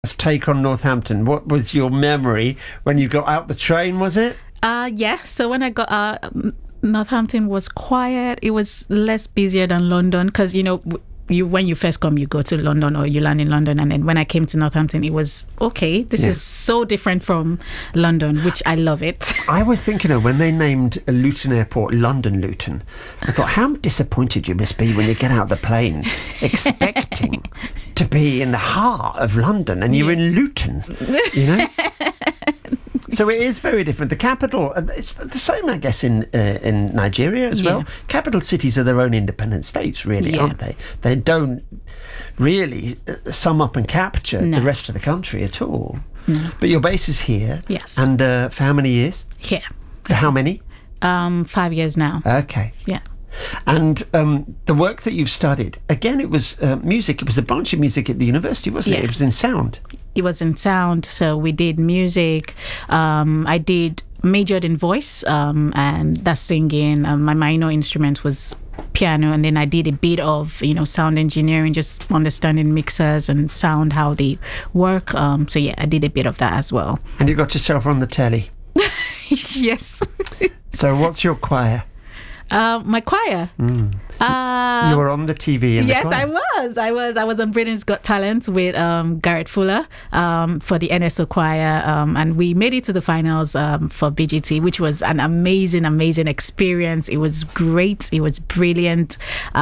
take on Northampton. What was your memory when you got out the train, was it? Yeah. So when I got out, Northampton was quiet. It was less busier than London because, when you first come, you go to London or you land in London. And then when I came to Northampton, it was, okay, this is so different from London, which I love it. I was thinking when they named Luton Airport London Luton, I thought, how disappointed you must be when you get out of the plane expecting to be in the heart of London and you're in Luton, So it is very different. The capital, it's the same, I guess, in Nigeria as well. Capital cities are their own independent states, really, aren't they? They don't really sum up and capture the rest of the country at all. No. But your base is here. Yes. And for how many years? Here. For how many? 5 years now. Okay. Yeah. And the work that you've studied, again, it was music. It was a branch of music at the university, wasn't it? It was in sound. It was in sound, so we did music. I majored in voice, and that's singing. My minor instrument was piano, and then I did a bit of, sound engineering, just understanding mixers and sound, how they work. So yeah, I did a bit of that as well. And you got yourself on the telly? Yes. So what's your choir? My choir. You were on the TV in the choir. Yes, I was on Britain's Got Talent with Garrett Fuller for the NSO choir, and we made it to the finals for BGT, which was an amazing experience. It was great. It was brilliant.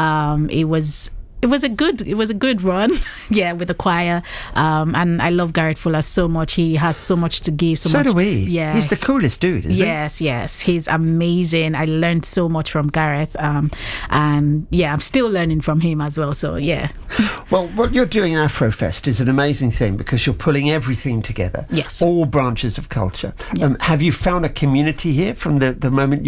It was a good run, with the choir, and I love Garrett Fuller so much. He has so much to give. So much, do we. Yeah, he's the coolest dude, isn't he? Yes, he's amazing. I learned so much from Gareth, and I'm still learning from him as well. So yeah. Well, what you're doing in Afrofest is an amazing thing because you're pulling everything together. Yes. All branches of culture. Yeah. Have you found a community here from the moment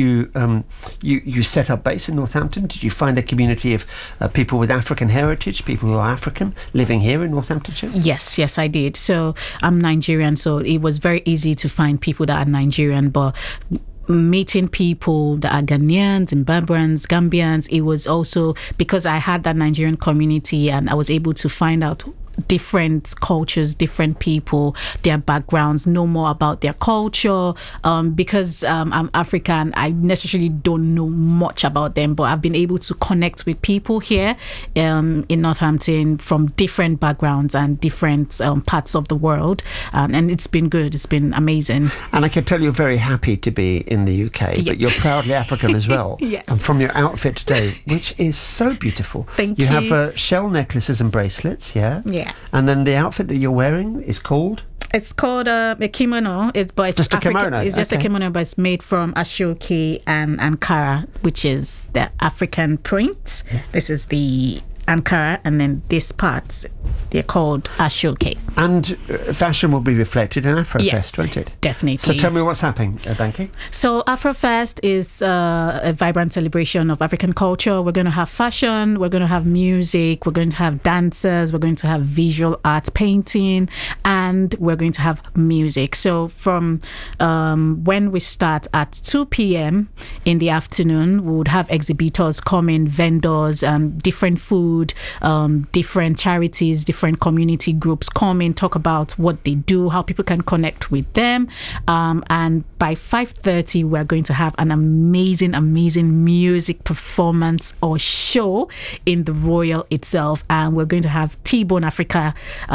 you set up base in Northampton? Did you find a community of people with African heritage, people who are African living here in Northamptonshire? Yes, I did. So I'm Nigerian, so it was very easy to find people that are Nigerian, but meeting people that are Ghanaians, Zimbabweans, Gambians, it was also because I had that Nigerian community and I was able to find out different cultures, different people, their backgrounds, know more about their culture. Because I'm African, I necessarily don't know much about them, but I've been able to connect with people here in Northampton from different backgrounds and different parts of the world, and it's been good. It's been amazing. And I can tell you're very happy to be in the UK, but you're proudly African as well. Yes. And from your outfit today, which is so beautiful. Thank you. You have shell necklaces and bracelets, yeah? Yeah. And then the outfit that you're wearing is called? It's called a kimono. It's just African, a kimono. It's just a kimono, but it's made from Ashoke and Ankara, which is the African print. Yeah. This is the Ankara, and then this part, they're called Ashoke. And fashion will be reflected in Afrofest, won't it? Definitely. So tell me what's happening, Banky. So Afrofest is a vibrant celebration of African culture. We're going to have fashion, we're going to have music, we're going to have dancers, we're going to have visual art painting, and we're going to have music. So from when we start at 2 p.m. in the afternoon, we would have exhibitors coming, vendors, different food, different charities, different community groups come in, talk about what they do, how people can connect with them, and by 5:30 we're going to have an amazing music performance or show in the Royal itself, and we're going to have T-Bone Africa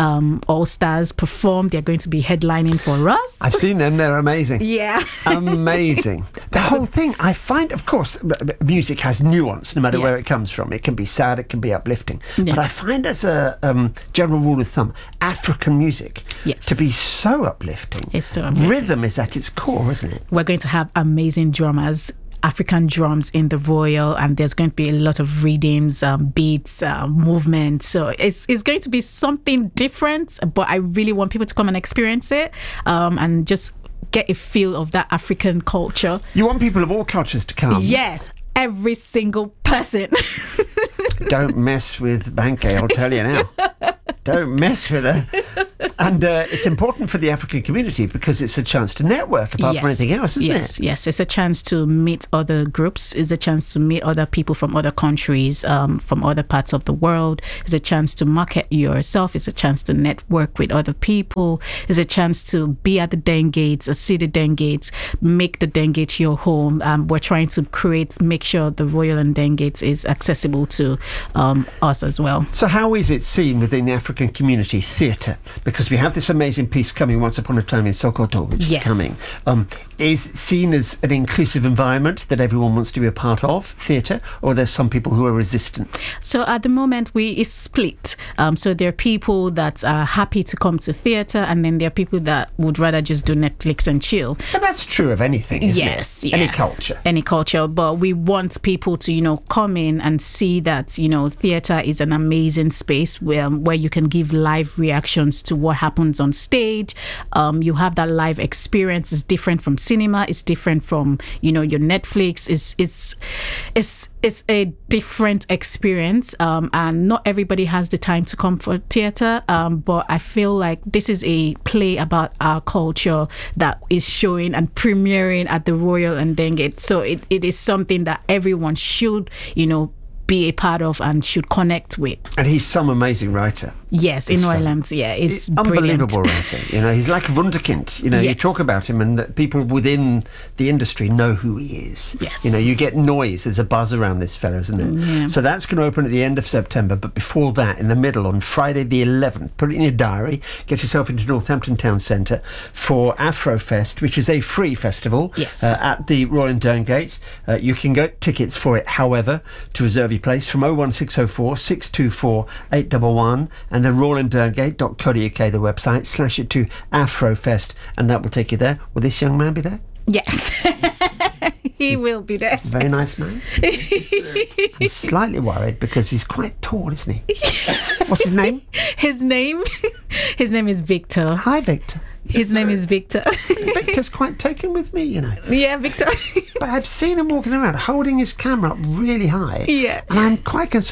All Stars perform. They're going to be headlining for us. I've seen them, they're amazing. Yeah. Amazing. The whole thing, I find, of course, music has nuance no matter where it comes from. It can be sad, it can be uplifting, but I find as a general rule of thumb, African music to be so uplifting. It's so amazing. Rhythm is at its core, isn't it? We're going to have amazing drummers, African drums in the Royal, and there's going to be a lot of rhythms, beats, movement. So it's going to be something different, but I really want people to come and experience it, and just get a feel of that African culture. You want people of all cultures to come? Yes, every single person. Don't mess with Banky, I'll tell you now. Don't mess with her. And it's important for the African community because it's a chance to network apart from anything else, isn't it? Yes. It's a chance to meet other groups. It's a chance to meet other people from other countries, from other parts of the world. It's a chance to market yourself. It's a chance to network with other people. It's a chance to be at the Den Gates, see the Den Gates, make the Den Gates your home. We're trying to make sure the Royal and Den Gates is accessible to us as well. So how is it seen within the African community, theatre? Because we have this amazing piece coming, Once Upon a Time in Sokoto, which is coming. Is seen as an inclusive environment that everyone wants to be a part of, theatre, or there's some people who are resistant? So at the moment, it's split. So there are people that are happy to come to theatre, and then there are people that would rather just do Netflix and chill. And that's true of anything, isn't it? Yeah. Any culture. But we want people to, come in and see that, theatre is an amazing space where you can give live reactions to what happens on stage. You have that live experience. It's different from cinema. It's different from, your Netflix. It's a different experience. And not everybody has the time to come for theatre. But I feel like this is a play about our culture that is showing and premiering at the Royal and Den Gate. So it is something that everyone should, be a part of and should connect with. And he's some amazing writer. Yes, in Ireland, he's unbelievable writer. He's like a wunderkind. You talk about him, and that people within the industry know who he is. Yes. You get noise. There's a buzz around this fellow, isn't there? Yeah. So that's going to open at the end of September. But before that, in the middle, on Friday the 11th, put it in your diary. Get yourself into Northampton Town Centre for Afrofest, which is a free festival at the Royal and Derngate. You can get tickets for it, however, to reserve your place from 01604 624 811 and the roylandderngate.co.uk, the website, /it to Afrofest, and that will take you there. Will this young man be there? Yes. He will be there. He's a very nice man. I'm slightly worried because he's quite tall, isn't he? What's his name? His name is Victor. Hi, Victor. His name is Victor. Victor's quite taken with me, Yeah, Victor. But I've seen him walking around holding his camera up really high. Yeah. And I'm quite concerned